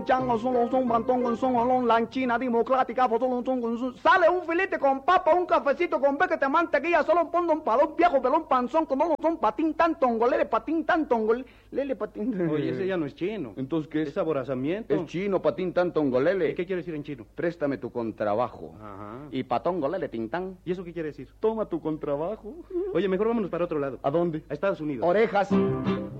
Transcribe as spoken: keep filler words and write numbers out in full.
chango, son, son, bantón, son, olón, la China democrática, son, son, son, sale un filete con papa, un cafecito con bequete, mantequilla, solo pongo un palón, viejo, pelón, panzón, con dos, son, patín, tan, tongolele, patín, tan, tongolele, lele, patín. Oye, ese ya no es chino. Entonces, ¿qué es? Es aborazamiento. Es chino, patín, tan, tongolele. ¿Y qué quiere decir en chino? Préstame tu contrabajo. Ajá. Y patongolele, tintán. ¿Y eso qué quiere decir? Toma tu contrabajo. Oye, mejor vámonos para otro lado. ¿A dónde? A Estados Unidos. Orejas.